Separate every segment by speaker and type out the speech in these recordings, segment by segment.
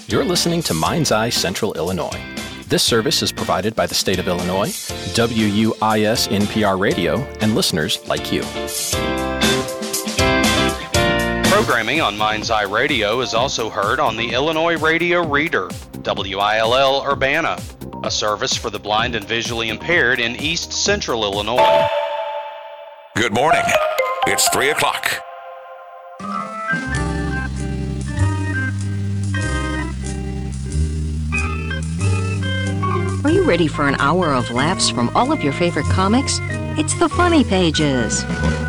Speaker 1: You're listening to Mind's Eye Central Illinois. This service is provided by the state of Illinois, WUIS NPR Radio, and listeners like you.
Speaker 2: Programming on Mind's Eye Radio is also heard on the Illinois Radio Reader, WILL Urbana, a service for the blind and visually impaired in East Central Illinois.
Speaker 3: Good morning. It's 3 o'clock.
Speaker 4: Are you ready for an hour of laughs from all of your favorite comics? It's the Funny Pages.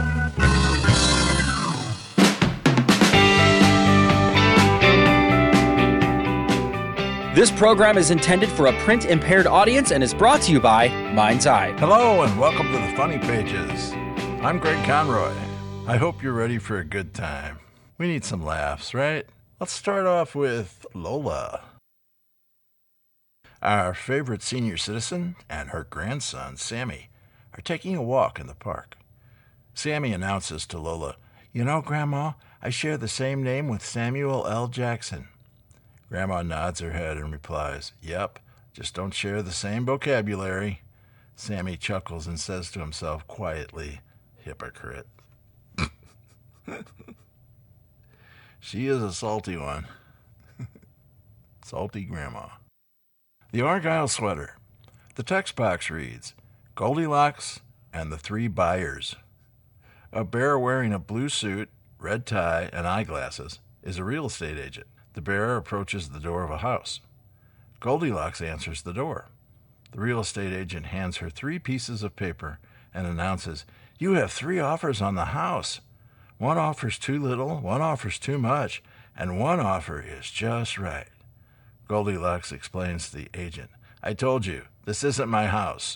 Speaker 5: This program is intended for a print-impaired audience and is brought to you by Mind's Eye.
Speaker 6: Hello and welcome to the Funny Pages. I'm Greg Conroy. I hope you're ready for a good time. We need some laughs, right? Let's start off with Lola. Our favorite senior citizen and her grandson, Sammy, are taking a walk in the park. Sammy announces to Lola, "You know, Grandma, I share the same name with Samuel L. Jackson." Grandma nods her head and replies, "Yep, just don't share the same vocabulary." Sammy chuckles and says to himself quietly, "Hypocrite." She is a salty one. Salty Grandma. The Argyle Sweater. The text box reads, Goldilocks and the Three Buyers. A bear wearing a blue suit, red tie, and eyeglasses is a real estate agent. The bear approaches the door of a house. Goldilocks answers the door. The real estate agent hands her 3 pieces of paper and announces, "You have 3 offers on the house. One offers too little, one offers too much, and one offer is just right." Goldilocks explains to the agent, "I told you, this isn't my house."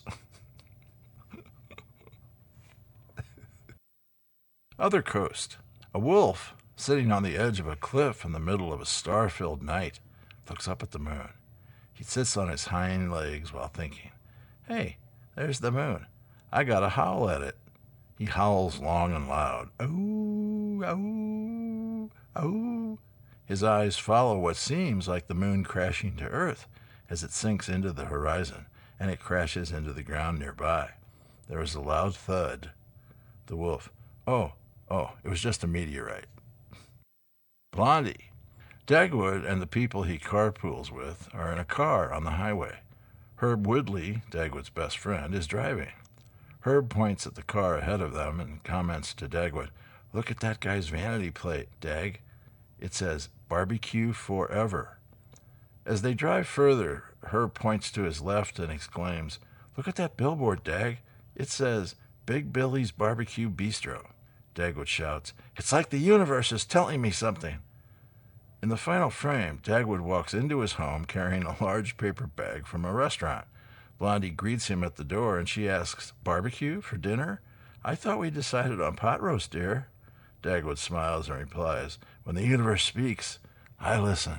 Speaker 6: Other coast. A wolf, sitting on the edge of a cliff in the middle of a star-filled night, looks up at the moon. He sits on his hind legs while thinking, "Hey, there's the moon. I gotta howl at it." He howls long and loud. "Ow, ow, ow." His eyes follow what seems like the moon crashing to Earth as it sinks into the horizon, and it crashes into the ground nearby. There is a loud thud. The wolf, Oh, it was just a meteorite." Blondie. Dagwood and the people he carpools with are in a car on the highway. Herb Woodley, Dagwood's best friend, is driving. Herb points at the car ahead of them and comments to Dagwood, "Look at that guy's vanity plate, Dag. It says, Barbecue Forever." As they drive further, Herb points to his left and exclaims, "Look at that billboard, Dag. It says, Big Billy's Barbecue Bistro." Dagwood shouts, "It's like the universe is telling me something." In the final frame, Dagwood walks into his home carrying a large paper bag from a restaurant. Blondie greets him at the door and she asks, "Barbecue for dinner? I thought we decided on pot roast, dear." Dagwood smiles and replies, "When the universe speaks, I listen."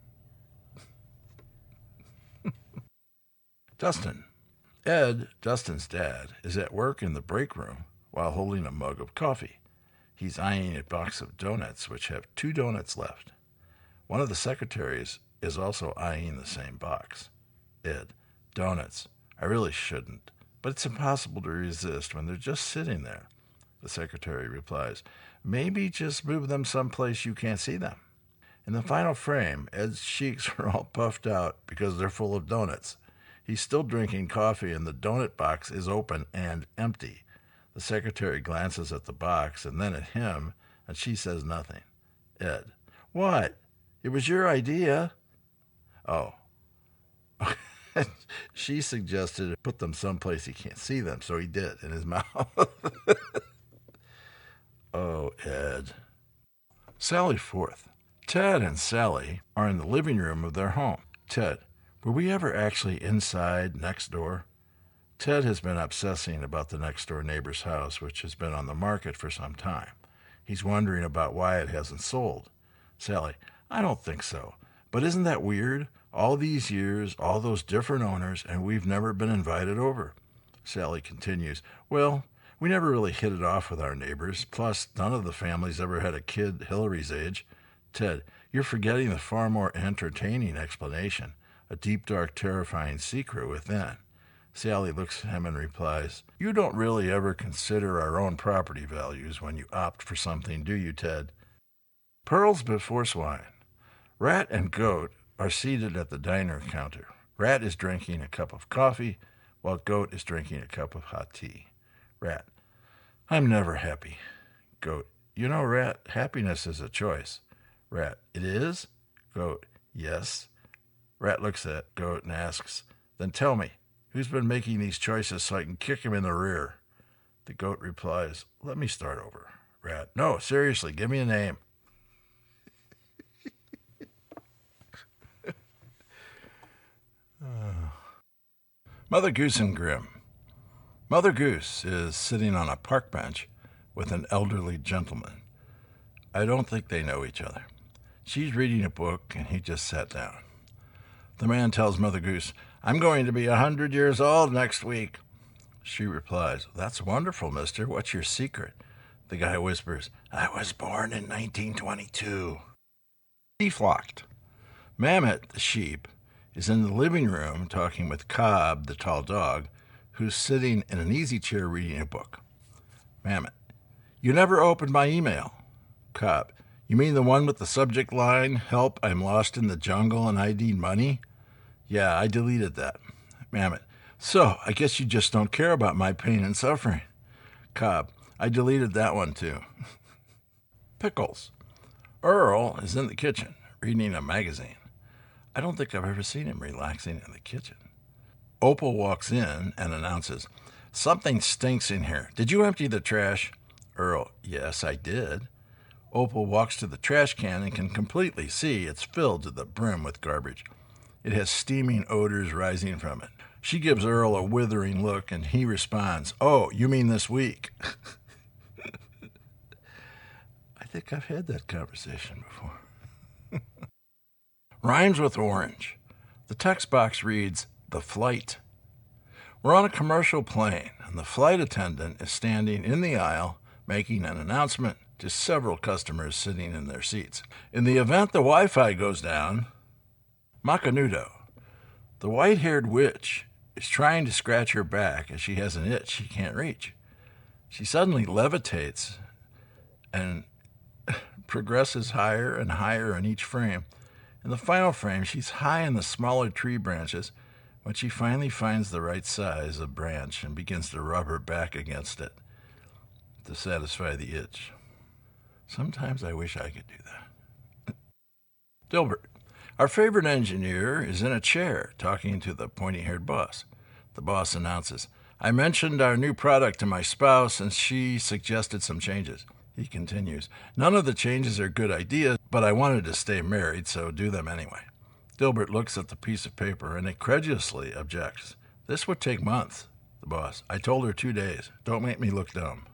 Speaker 6: Dustin. Ed, Dustin's dad, is at work in the break room while holding a mug of coffee. He's eyeing a box of donuts, which have 2 donuts left. One of the secretaries is also eyeing the same box. Ed, "Donuts. I really shouldn't, but it's impossible to resist when they're just sitting there." The secretary replies, "Maybe just move them someplace you can't see them." In the final frame, Ed's cheeks are all puffed out because they're full of donuts. He's still drinking coffee and the donut box is open and empty. The secretary glances at the box and then at him, and she says nothing. Ed, "What? It was your idea." "Oh." She suggested to put them someplace he can't see them, so he did, in his mouth. Oh, Ed. Sally Forth. Ted and Sally are in the living room of their home. Ted, were we ever actually inside next door? Ted has been obsessing about the next-door neighbor's house, which has been on the market for some time. He's wondering about why it hasn't sold. Sally, "I don't think so. But isn't that weird? All these years, all those different owners, and we've never been invited over." Sally continues, "Well, we never really hit it off with our neighbors. Plus, none of the families ever had a kid Hillary's age. Ted, you're forgetting the far more entertaining explanation, a deep, dark, terrifying secret within. Sally looks at him and replies, you don't really ever consider our own property values when you opt for something, do you, Ted? Pearls before swine. Rat and Goat are seated at the diner counter. Rat is drinking a cup of coffee, while Goat is drinking a cup of hot tea. Rat, I'm never happy. Goat, you know, Rat, happiness is a choice. Rat, it is? Goat, yes. Rat looks at Goat and asks, then tell me, who's been making these choices so I can kick him in the rear? The Goat replies, let me start over. Rat, no, seriously, give me a name. Mother Goose and Grimm. Mother Goose is sitting on a park bench with an elderly gentleman. I don't think they know each other. She's reading a book, and he just sat down. The man tells Mother Goose, I'm going to be 100 years old next week. She replies, that's wonderful, mister. What's your secret? The guy whispers, I was born in 1922. She flocked. Mammoth, the sheep, is in the living room talking with Cobb, the tall dog, who's sitting in an easy chair reading a book. Mammoth, you never opened my email. Cobb, you mean the one with the subject line, help, I'm lost in the jungle and I need money? Yeah, I deleted that. Mammoth, so I guess you just don't care about my pain and suffering. Cobb, I deleted that one too. Pickles. Earl is in the kitchen reading a magazine. I don't think I've ever seen him relaxing in the kitchen. Opal walks in and announces, something stinks in here. Did you empty the trash? Earl, yes, I did. Opal walks to the trash can and can completely see it's filled to the brim with garbage. It has steaming odors rising from it. She gives Earl a withering look, and he responds, oh, you mean this week? I think I've had that conversation before. Rhymes with orange. The text box reads, The Flight. We're on a commercial plane, and the flight attendant is standing in the aisle making an announcement to several customers sitting in their seats. In the event the Wi-Fi goes down, Macanudo. The white-haired witch is trying to scratch her back as she has an itch she can't reach. She suddenly levitates and progresses higher and higher in each frame. In the final frame, she's high in the smaller tree branches when she finally finds the right size of branch and begins to rub her back against it to satisfy the itch. Sometimes I wish I could do that. Dilbert. Our favorite engineer is in a chair talking to the pointy-haired boss. The boss announces, I mentioned our new product to my spouse and she suggested some changes. He continues, none of the changes are good ideas, but I wanted to stay married, so do them anyway. Dilbert looks at the piece of paper and incredulously objects. This would take months. The boss, I told her 2 days. Don't make me look dumb.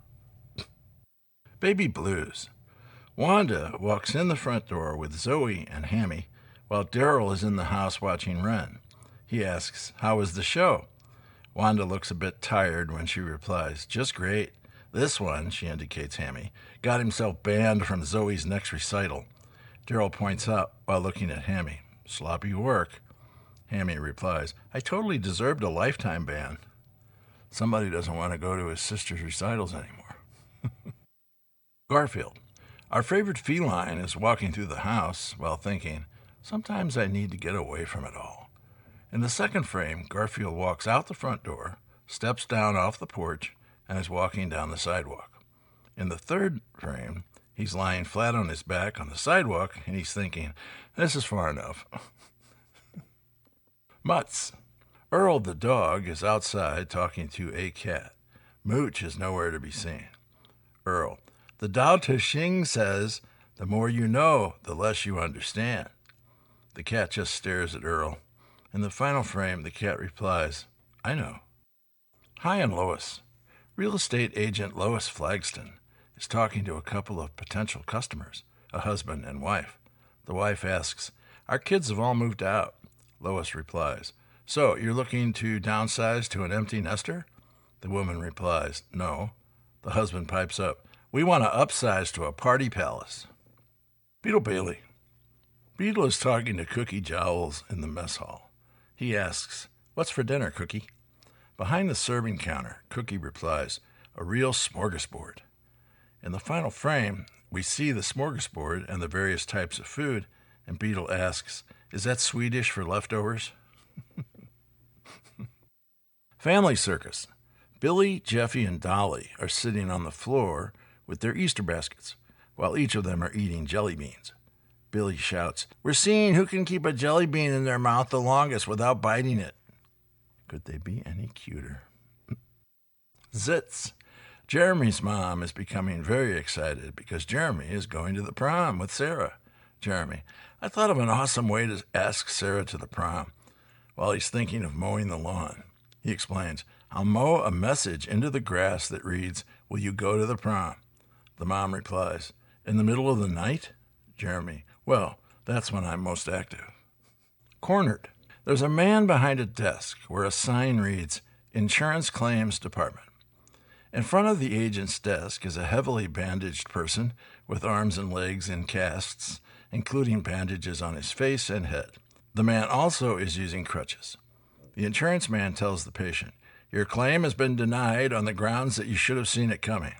Speaker 6: Baby blues. Wanda walks in the front door with Zoe and Hammy, while Daryl is in the house watching Ren. He asks, how was the show? Wanda looks a bit tired when she replies, just great. This one, she indicates Hammy, got himself banned from Zoe's next recital. Daryl points out while looking at Hammy, sloppy work. Hammy replies, I totally deserved a lifetime ban. Somebody doesn't want to go to his sister's recitals anymore. Garfield. Our favorite feline is walking through the house while thinking, sometimes I need to get away from it all. In the second frame, Garfield walks out the front door, steps down off the porch, and is walking down the sidewalk. In the third frame, he's lying flat on his back on the sidewalk, and he's thinking, this is far enough. Mutts. Earl the dog is outside talking to a cat. Mooch is nowhere to be seen. Earl. The Tao Te Ching says, the more you know, the less you understand. The cat just stares at Earl. In the final frame, the cat replies, I know. Hi and Lois. Real estate agent Lois Flagston is talking to a couple of potential customers, a husband and wife. The wife asks, our kids have all moved out. Lois replies, so you're looking to downsize to an empty nester? The woman replies, no. The husband pipes up, we want to upsize to a party palace. Beetle Bailey. Beetle is talking to Cookie Jowls in the mess hall. He asks, "What's for dinner, Cookie?" Behind the serving counter, Cookie replies, "A real smorgasbord." In the final frame, we see the smorgasbord and the various types of food, and Beetle asks, "Is that Swedish for leftovers?" Family circus. Billy, Jeffy, and Dolly are sitting on the floor with their Easter baskets, while each of them are eating jelly beans. Billy shouts, "We're seeing who can keep a jelly bean in their mouth the longest without biting it." Could they be any cuter? Zits. Jeremy's mom is becoming very excited because Jeremy is going to the prom with Sarah. Jeremy, I thought of an awesome way to ask Sarah to the prom. While he's thinking of mowing the lawn, he explains, "I'll mow a message into the grass that reads, 'Will you go to the prom?'" The mom replies, "In the middle of the night?" Jeremy, "Well, that's when I'm most active." Cornered. There's a man behind a desk where a sign reads, "Insurance Claims Department." In front of the agent's desk is a heavily bandaged person with arms and legs in casts, including bandages on his face and head. The man also is using crutches. The insurance man tells the patient, "Your claim has been denied on the grounds that you should have seen it coming."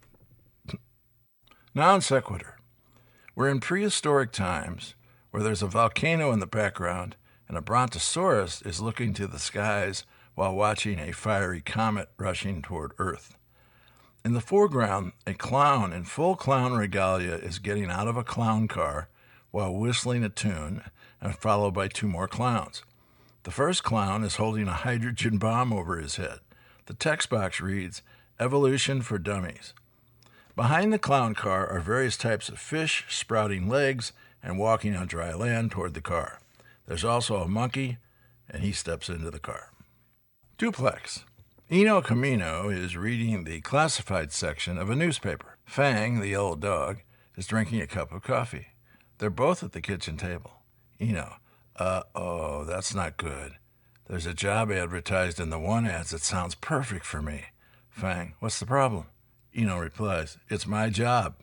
Speaker 6: Non sequitur. We're in prehistoric times where there's a volcano in the background and a brontosaurus is looking to the skies while watching a fiery comet rushing toward Earth. In the foreground, a clown in full clown regalia is getting out of a clown car while whistling a tune and followed by two more clowns. The first clown is holding a hydrogen bomb over his head. The text box reads, "Evolution for Dummies." Behind the clown car are various types of fish sprouting legs and walking on dry land toward the car. There's also a monkey, and he steps into the car. Duplex. Eno Camino is reading the classified section of a newspaper. Fang, the yellow dog, is drinking a cup of coffee. They're both at the kitchen table. Eno, "Uh-oh, that's not good. There's a job advertised in the one ads that sounds perfect for me." Fang, "What's the problem?" Eno replies, "It's my job."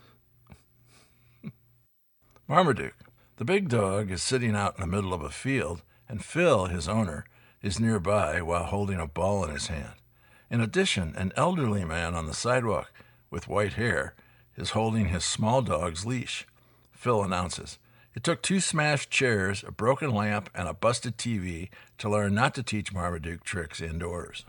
Speaker 6: Marmaduke. The big dog is sitting out in the middle of a field, and Phil, his owner, is nearby while holding a ball in his hand. In addition, an elderly man on the sidewalk with white hair is holding his small dog's leash. Phil announces, "It took 2 smashed chairs, a broken lamp, and a busted TV to learn not to teach Marmaduke tricks indoors."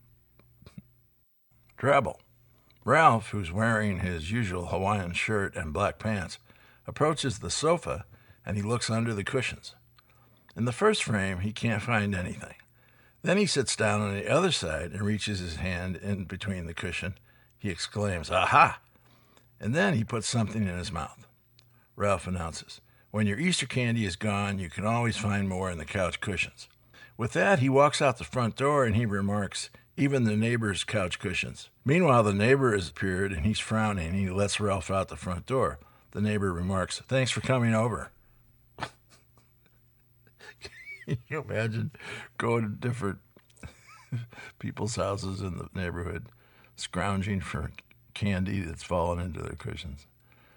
Speaker 6: Drabble. Ralph, who's wearing his usual Hawaiian shirt and black pants, approaches the sofa and he looks under the cushions. In the first frame, he can't find anything. Then he sits down on the other side and reaches his hand in between the cushion. He exclaims, "Aha!" And then he puts something in his mouth. Ralph announces, "When your Easter candy is gone, you can always find more in the couch cushions." With that, he walks out the front door and he remarks, "Even the neighbor's couch cushions." Meanwhile, the neighbor has appeared and he's frowning and he lets Ralph out the front door. The neighbor remarks, "Thanks for coming over." Can you imagine going to different people's houses in the neighborhood, scrounging for candy that's fallen into their cushions?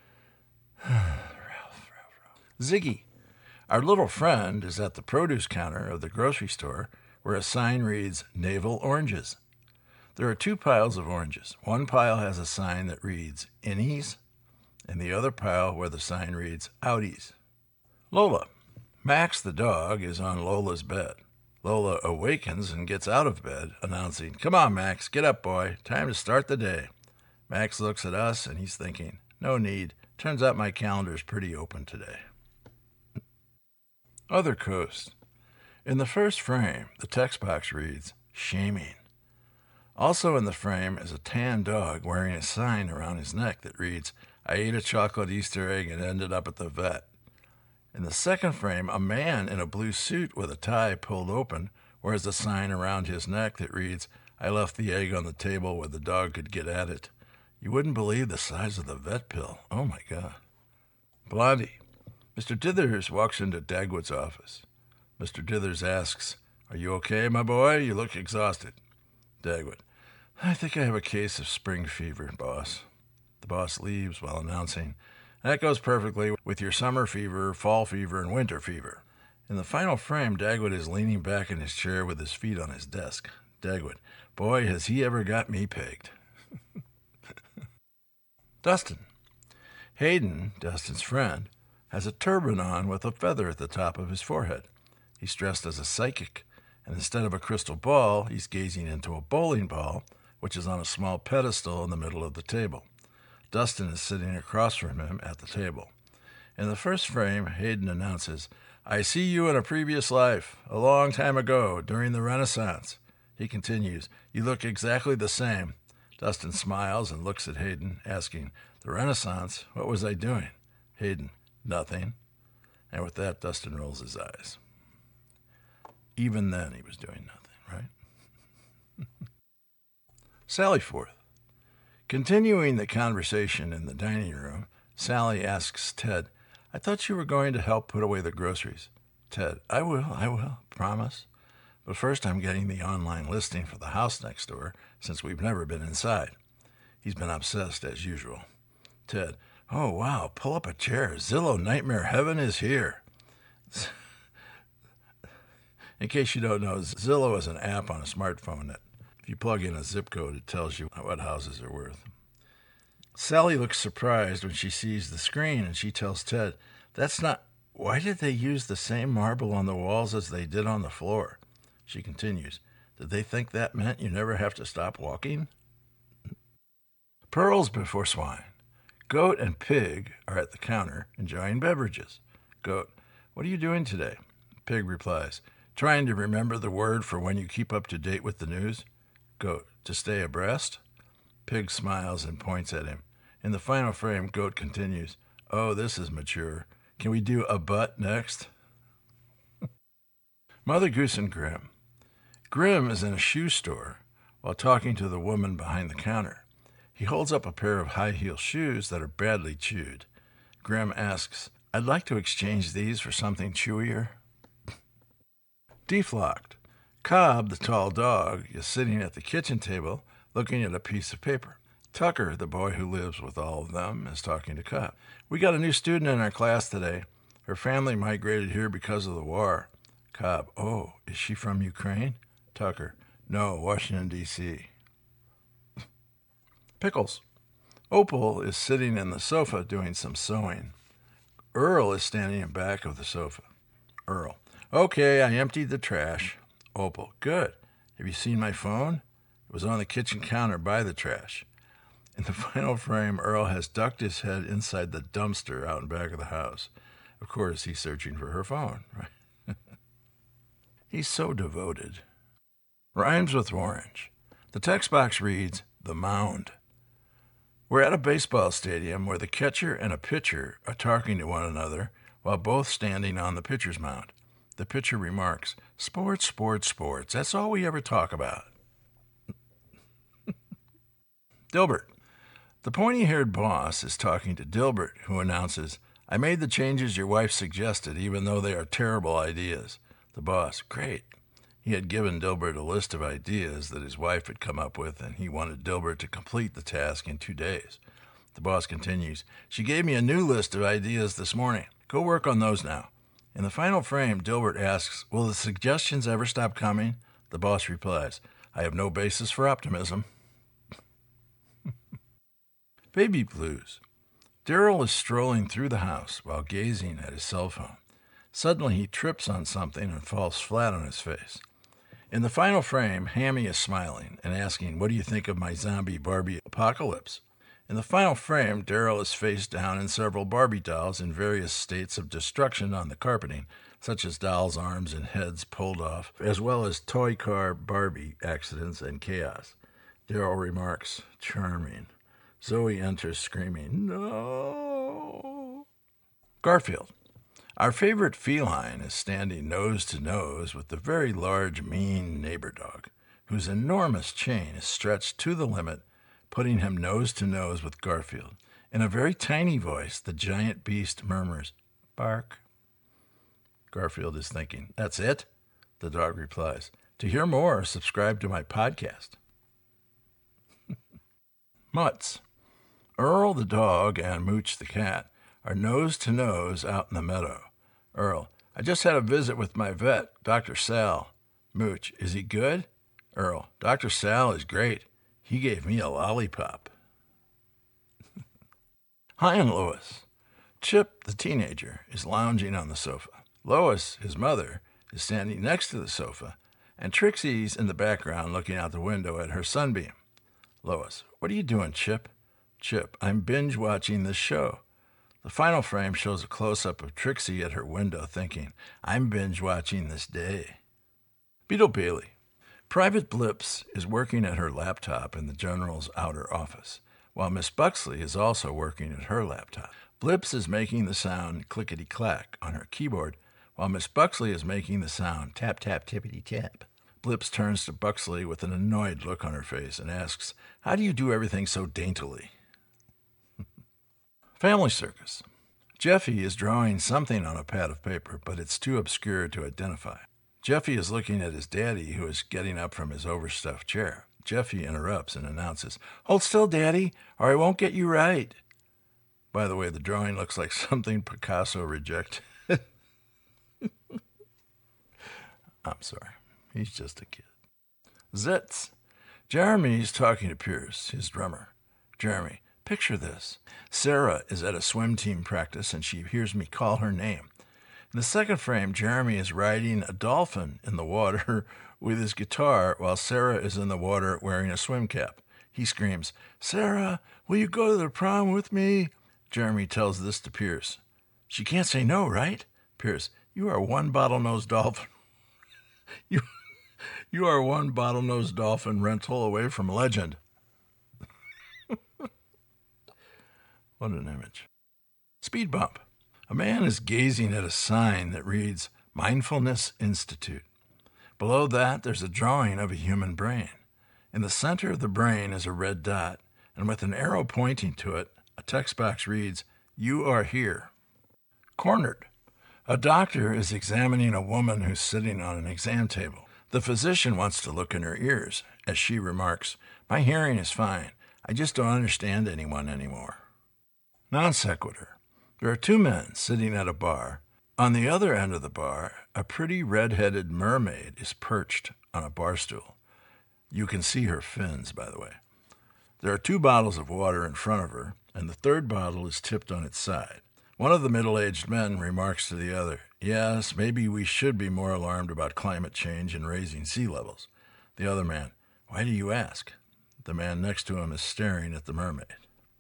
Speaker 6: Ralph. Ziggy. Our little friend is at the produce counter of the grocery store where a sign reads, "Navel Oranges." There are 2 piles of oranges. One pile has a sign that reads, "Innies," and the other pile where the sign reads, "Outies." Lola. Max the dog is on Lola's bed. Lola awakens and gets out of bed, announcing, "Come on, Max, get up, boy. Time to start the day." Max looks at us and he's thinking, "No need. Turns out my calendar's pretty open today." Other coast. In the first frame, the text box reads, "Shaming." Also in the frame is a tan dog wearing a sign around his neck that reads, "I ate a chocolate Easter egg and ended up at the vet." In the second frame, a man in a blue suit with a tie pulled open wears a sign around his neck that reads, "I left the egg on the table where the dog could get at it." You wouldn't believe the size of the vet bill. Oh, my God. Blondie. Mr. Dithers walks into Dagwood's office. Mr. Dithers asks, "Are you okay, my boy? You look exhausted." Dagwood. "I think I have a case of spring fever, boss." The boss leaves while announcing, That goes perfectly with your summer fever, fall fever, and winter fever. In the final frame, Dagwood is leaning back in his chair with his feet on his desk. Dagwood, boy, has he ever got me pegged. Dustin. Hayden, Dustin's friend, has a turban on with a feather at the top of his forehead. He's dressed as a psychic, and instead of a crystal ball, he's gazing into a bowling ball, which is on a small pedestal in the middle of the table. Dustin is sitting across from him at the table. In the first frame, Hayden announces, I see you in a previous life, a long time ago, during the Renaissance. He continues, you look exactly the same. Dustin smiles and looks at Hayden, asking, the Renaissance? What was I doing? Hayden, nothing. And with that, Dustin rolls his eyes. Even then, he was doing nothing, right? Sally Forth. Continuing the conversation in the dining room, Sally asks Ted, I thought you were going to help put away the groceries. Ted, I will, promise. But first I'm getting the online listing for the house next door, since we've never been inside. He's been obsessed as usual. Ted, oh wow, pull up a chair. Zillow Nightmare Heaven is here. In case you don't know, Zillow is an app on a smartphone that if you plug in a zip code, it tells you what houses are worth. Sally looks surprised when she sees the screen, and she tells Ted, that's not... Why did they use the same marble on the walls as they did on the floor? She continues, did they think that meant you never have to stop walking? Pearls before swine. Goat and Pig are at the counter enjoying beverages. Goat, what are you doing today? Pig replies, trying to remember the word for when you keep up to date with the news. Goat, to stay abreast? Pig smiles and points at him. In the final frame, Goat continues, oh, this is mature. Can we do a butt next? Mother Goose and Grim. Grim is in a shoe store while talking to the woman behind the counter. He holds up a pair of high-heel shoes that are badly chewed. Grim asks, I'd like to exchange these for something chewier. Deflocked. Cobb, the tall dog, is sitting at the kitchen table looking at a piece of paper. Tucker, the boy who lives with all of them, is talking to Cobb. We got a new student in our class today. Her family migrated here because of the war. Cobb, oh, is she from Ukraine? Tucker, no, Washington, D.C. Pickles. Opal is sitting in the sofa doing some sewing. Earl is standing in back of the sofa. Earl, okay, I emptied the trash. Opal, good. Have you seen my phone? It was on the kitchen counter by the trash. In the final frame, Earl has ducked his head inside the dumpster out in back of the house. Of course, he's searching for her phone, right? He's so devoted. Rhymes with orange. The text box reads, The Mound. We're at a baseball stadium where the catcher and a pitcher are talking to one another while both standing on the pitcher's mound. The pitcher remarks, sports, sports, sports. That's all we ever talk about. Dilbert. The pointy-haired boss is talking to Dilbert, who announces, I made the changes your wife suggested, even though they are terrible ideas. The boss, great. He had given Dilbert a list of ideas that his wife had come up with, and he wanted Dilbert to complete the task in 2 days. The boss continues, she gave me a new list of ideas this morning. Go work on those now. In the final frame, Dilbert asks, will the suggestions ever stop coming? The boss replies, I have no basis for optimism. Baby blues. Daryl is strolling through the house while gazing at his cell phone. Suddenly he trips on something and falls flat on his face. In the final frame, Hammy is smiling and asking, what do you think of my zombie Barbie apocalypse? In the final frame, Daryl is face down in several Barbie dolls in various states of destruction on the carpeting, such as dolls' arms and heads pulled off, as well as toy car Barbie accidents and chaos. Daryl remarks, charming. Zoe enters screaming, no. Garfield. Our favorite feline is standing nose to nose with the very large, mean neighbor dog, whose enormous chain is stretched to the limit, putting him nose to nose with Garfield. In a very tiny voice, the giant beast murmurs, bark. Garfield is thinking, that's it? The dog replies, to hear more, subscribe to my podcast. Mutts. Earl the dog and Mooch the cat are nose to nose out in the meadow. Earl, I just had a visit with my vet, Dr. Sal. Mooch, is he good? Earl, Dr. Sal is great. He gave me a lollipop. Hi, and Lois. Chip, the teenager, is lounging on the sofa. Lois, his mother, is standing next to the sofa, and Trixie's in the background looking out the window at her sunbeam. Lois, what are you doing, Chip? Chip, I'm binge-watching this show. The final frame shows a close-up of Trixie at her window thinking, I'm binge-watching this day. Beetle Bailey. Private Blips is working at her laptop in the General's outer office, while Miss Buxley is also working at her laptop. Blips is making the sound clickety-clack on her keyboard, while Miss Buxley is making the sound tap-tap-tippity-tap. Blips turns to Buxley with an annoyed look on her face and asks, how do you do everything so daintily? Family Circus. Jeffy is drawing something on a pad of paper, but it's too obscure to identify. Jeffy is looking at his daddy, who is getting up from his overstuffed chair. Jeffy interrupts and announces, hold still, Daddy, or I won't get you right. By the way, the drawing looks like something Picasso rejected. I'm sorry. He's just a kid. Zitz. Jeremy's talking to Pierce, his drummer. Jeremy, picture this. Sarah is at a swim team practice and she hears me call her name. In the second frame, Jeremy is riding a dolphin in the water with his guitar while Sarah is in the water wearing a swim cap. He screams, Sarah, will you go to the prom with me? Jeremy tells this to Pierce. She can't say no, right? Pierce, you are one bottlenose dolphin. You are one bottlenose dolphin rental away from legend. What an image. Speed bump. A man is gazing at a sign that reads Mindfulness Institute. Below that, there's a drawing of a human brain. In the center of the brain is a red dot, and with an arrow pointing to it, a text box reads, You are here. Cornered. A doctor is examining a woman who's sitting on an exam table. The physician wants to look in her ears, as she remarks, My hearing is fine. I just don't understand anyone anymore. Non sequitur. There are two men sitting at a bar. On the other end of the bar, a pretty red-headed mermaid is perched on a bar stool. You can see her fins, by the way. There are 2 bottles of water in front of her, and the third bottle is tipped on its side. One of the middle-aged men remarks to the other, Yes, maybe we should be more alarmed about climate change and raising sea levels. The other man, Why do you ask? The man next to him is staring at the mermaid.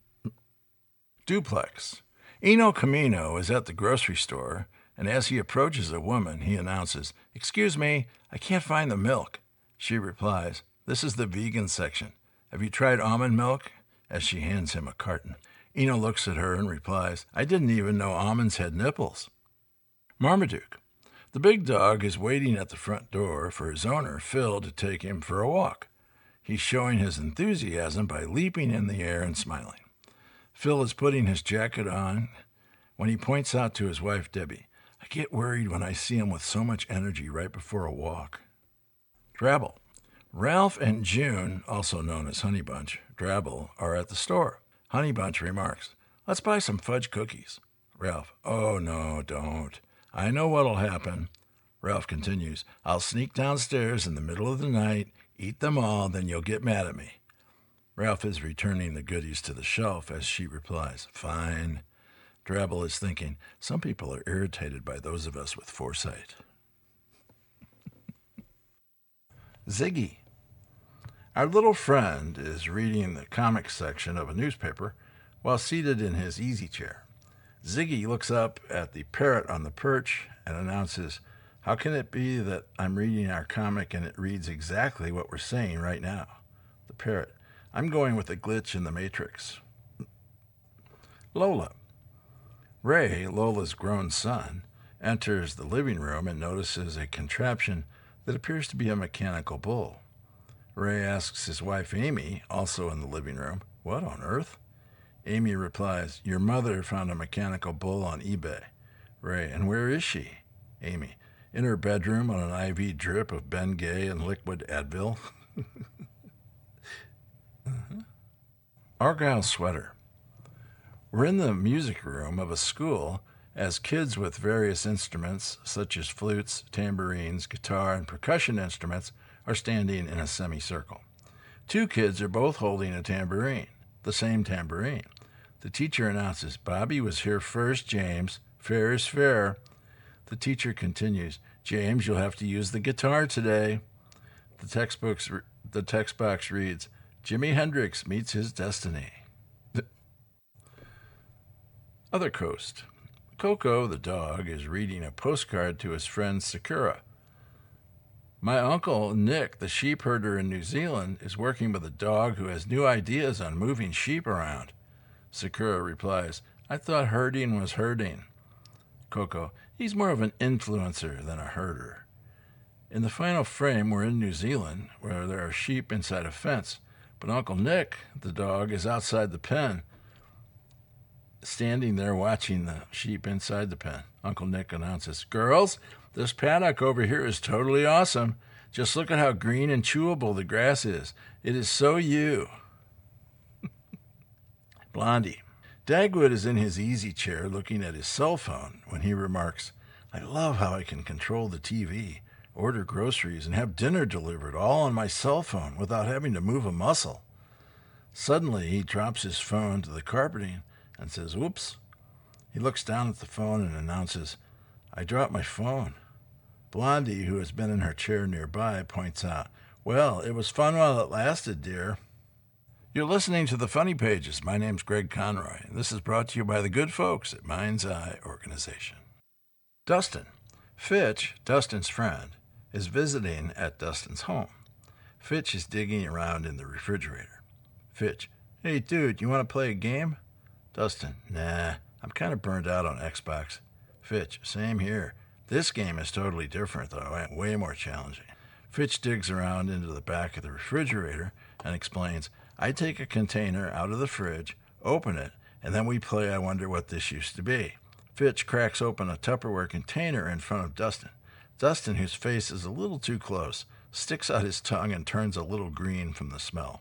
Speaker 6: Duplex. Eno Camino is at the grocery store, and as he approaches a woman, he announces, Excuse me, I can't find the milk. She replies, This is the vegan section. Have you tried almond milk? As she hands him a carton. Eno looks at her and replies, I didn't even know almonds had nipples. Marmaduke. The big dog is waiting at the front door for his owner, Phil, to take him for a walk. He's showing his enthusiasm by leaping in the air and smiling. Phil is putting his jacket on when he points out to his wife, Debbie, I get worried when I see him with so much energy right before a walk. Drabble. Ralph and June, also known as Honey Bunch, Drabble, are at the store. Honey Bunch remarks, Let's buy some fudge cookies. Ralph, Oh, no, don't. I know what'll happen. Ralph continues, I'll sneak downstairs in the middle of the night, eat them all, then you'll get mad at me. Ralph is returning the goodies to the shelf as she replies, Fine. Drabble is thinking, Some people are irritated by those of us with foresight. Ziggy. Our little friend is reading the comics section of a newspaper while seated in his easy chair. Ziggy looks up at the parrot on the perch and announces, How can it be that I'm reading our comic and it reads exactly what we're saying right now? The parrot, I'm going with a glitch in the Matrix. Lola. Ray, Lola's grown son, enters the living room and notices a contraption that appears to be a mechanical bull. Ray asks his wife Amy, also in the living room, What on earth? Amy replies, Your mother found a mechanical bull on eBay. Ray, and where is she? Amy, in her bedroom on an IV drip of Bengay and liquid Advil. Argyle sweater. We're in the music room of a school as kids with various instruments, such as flutes, tambourines, guitar, and percussion instruments, are standing in a semicircle. 2 kids are both holding a tambourine, the same tambourine. The teacher announces, "Bobby was here first, James. Fair is fair." The teacher continues, "James, you'll have to use the guitar today." The text box reads, "Jimi Hendrix meets his destiny." Other coast. Coco, the dog, is reading a postcard to his friend Sakura. "My uncle, Nick, the sheep herder in New Zealand, is working with a dog who has new ideas on moving sheep around." Sakura replies, "I thought herding was herding." Coco, "He's more of an influencer than a herder." In the final frame, we're in New Zealand, where there are sheep inside a fence, but Uncle Nick, the dog, is outside the pen, standing there watching the sheep inside the pen. Uncle Nick announces, "Girls, this paddock over here is totally awesome. Just look at how green and chewable the grass is. It is so you." Blondie. Dagwood is in his easy chair looking at his cell phone when he remarks, "I love how I can control the TV, order groceries, and have dinner delivered all on my cell phone without having to move a muscle." Suddenly, he drops his phone to the carpeting and says, "Oops." He looks down at the phone and announces, "I dropped my phone." Blondie, who has been in her chair nearby, points out, "Well, it was fun while it lasted, dear." You're listening to The Funny Pages. My name's Greg Conroy, and this is brought to you by the good folks at Mind's Eye Organization. Dustin. Fitch, Dustin's friend, is visiting at Dustin's home. Fitch is digging around in the refrigerator. Fitch, "Hey, dude, you want to play a game?" Dustin, "Nah, I'm kind of burned out on Xbox." Fitch, "Same here. This game is totally different, though, and way more challenging." Fitch digs around into the back of the refrigerator and explains, "I take a container out of the fridge, open it, and then we play I Wonder What This Used to Be." Fitch cracks open a Tupperware container in front of Dustin. Dustin, whose face is a little too close, sticks out his tongue and turns a little green from the smell.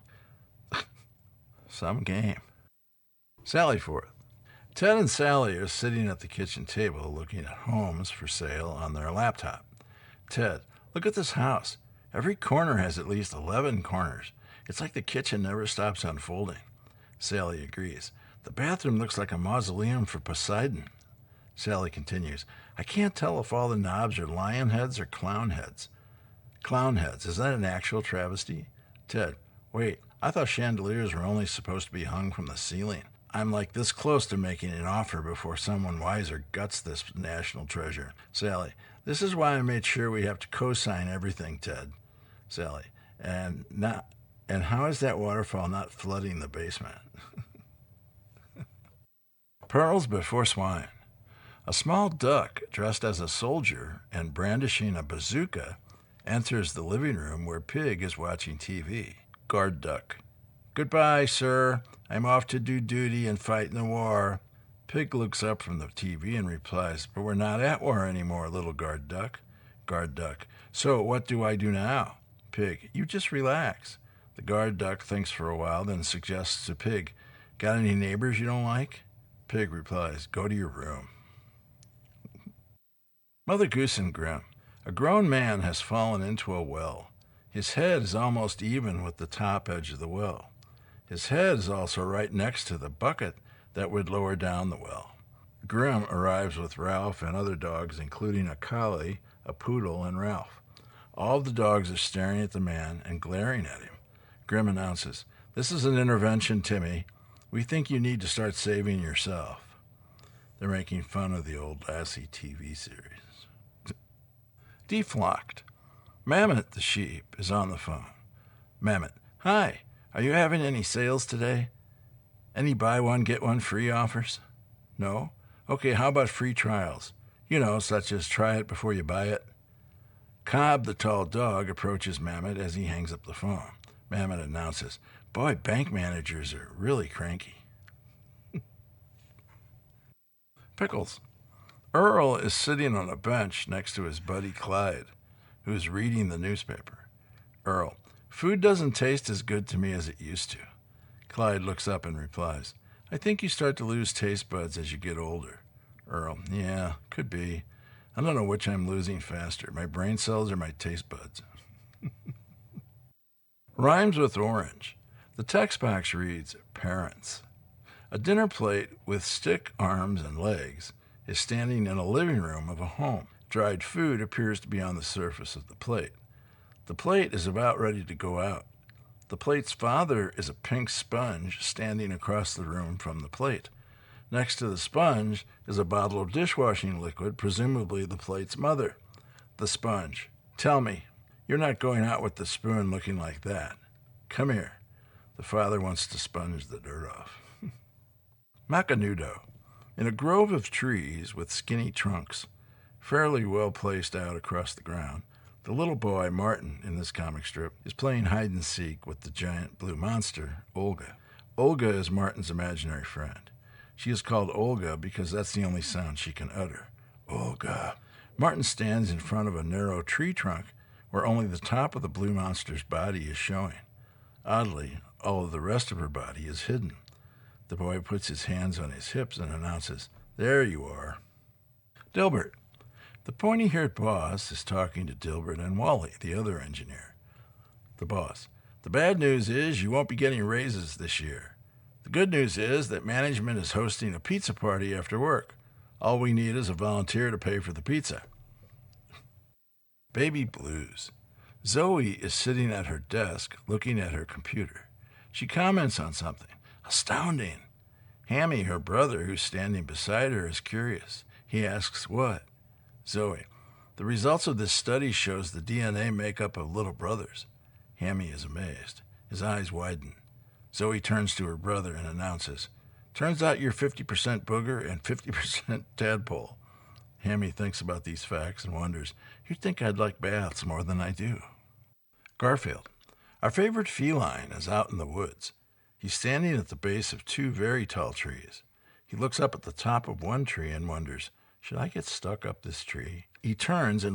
Speaker 6: Some game. Sally Forth. Ted and Sally are sitting at the kitchen table looking at homes for sale on their laptop. Ted, "Look at this house. Every corner has at least 11 corners. It's like the kitchen never stops unfolding." Sally agrees. "The bathroom looks like a mausoleum for Poseidon." Sally continues, "I can't tell if all the knobs are lion heads or clown heads." Clown heads, is that an actual travesty? Ted, "Wait, I thought chandeliers were only supposed to be hung from the ceiling. I'm like this close to making an offer before someone wiser guts this national treasure." Sally, "This is why I made sure we have to co-sign everything, Ted." Sally, And how is that waterfall not flooding the basement?" Pearls before swine. A small duck dressed as a soldier and brandishing a bazooka enters the living room where Pig is watching TV. Guard duck. "Goodbye, sir. I'm off to do duty and fight in the war." Pig looks up from the TV and replies, "But we're not at war anymore, little guard duck." Guard duck. "So what do I do now?" Pig, "You just relax." The guard duck thinks for a while, then suggests to Pig, "Got any neighbors you don't like?" Pig replies, "Go to your room." Mother Goose and Grim. A grown man has fallen into a well. His head is almost even with the top edge of the well. His head is also right next to the bucket that would lower down the well. Grim arrives with Ralph and other dogs, including a collie, a poodle, and Ralph. All of the dogs are staring at the man and glaring at him. Grim announces, "This is an intervention, Timmy. We think you need to start saving yourself." They're making fun of the old Lassie TV series. Deflocked. Mammoth the sheep is on the phone. Mammoth, "Hi, are you having any sales today? Any buy one, get one free offers?" "No?" "Okay, how about free trials? You know, such as try it before you buy it." Cobb, the tall dog, approaches Mammoth as he hangs up the phone. Mammoth announces, "Boy, bank managers are really cranky." Pickles. Earl is sitting on a bench next to his buddy Clyde, who is reading the newspaper. Earl, "Food doesn't taste as good to me as it used to." Clyde looks up and replies, I think you start to lose taste buds as you get older. Earl, yeah, could be. I don't know which I'm losing faster, my brain cells or my taste buds. Rhymes with orange. The text box reads, parents. A dinner plate with stick arms and legs is standing in a living room of a home. Dried food appears to be on the surface of the plate. The plate is about ready to go out. The plate's father is a pink sponge standing across the room from the plate. Next to the sponge is a bottle of dishwashing liquid, presumably the plate's mother. The sponge. Tell me, you're not going out with the spoon looking like that. Come here. The father wants to sponge the dirt off. Macanudo. In a grove of trees with skinny trunks, fairly well placed out across the ground, the little boy, Martin, in this comic strip, is playing hide-and-seek with the giant blue monster, Olga. Olga is Martin's imaginary friend. She is called Olga because that's the only sound she can utter. Olga. Martin stands in front of a narrow tree trunk where only the top of the blue monster's body is showing. Oddly, all of the rest of her body is hidden. The boy puts his hands on his hips and announces, "There you are." Dilbert. The pointy-haired boss is talking to Dilbert and Wally, the other engineer. The boss. The bad news is you won't be getting raises this year. The good news is that management is hosting a pizza party after work. All we need is a volunteer to pay for the pizza. Baby blues. Zoe is sitting at her desk looking at her computer. She comments on something. Astounding. Hammy, her brother, who's standing beside her, is curious. He asks, what? Zoe, the results of this study shows the DNA makeup of little brothers. Hammy is amazed. His eyes widen. Zoe turns to her brother and announces, turns out you're 50% booger and 50% tadpole. Hammy thinks about these facts and wonders, you'd think I'd like baths more than I do. Garfield. Our favorite feline is out in the woods. He's standing at the base of two very tall trees. He looks up at the top of one tree and wonders, should I get stuck up this tree? He turns and